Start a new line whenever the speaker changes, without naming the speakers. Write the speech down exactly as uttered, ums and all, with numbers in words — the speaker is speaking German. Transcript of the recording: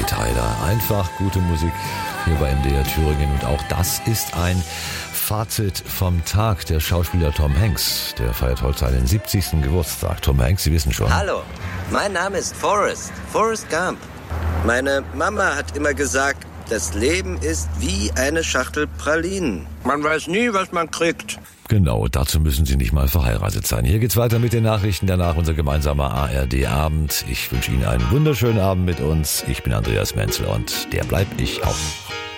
Dreiteiler. Einfach gute Musik hier bei M D R Thüringen. Und auch das ist ein Fazit vom Tag. Der Schauspieler Tom Hanks, der feiert heute seinen siebzigsten Geburtstag. Tom Hanks, Sie wissen schon.
Hallo, mein Name ist Forrest, Forrest Gump. Meine Mama hat immer gesagt, das Leben ist wie eine Schachtel Pralinen. Man weiß nie, was man kriegt.
Genau, dazu müssen Sie nicht mal verheiratet sein. Hier geht's weiter mit den Nachrichten, danach unser gemeinsamer A R D-Abend. Ich wünsche Ihnen einen wunderschönen Abend mit uns. Ich bin Andreas Menzel und der bleib ich auch.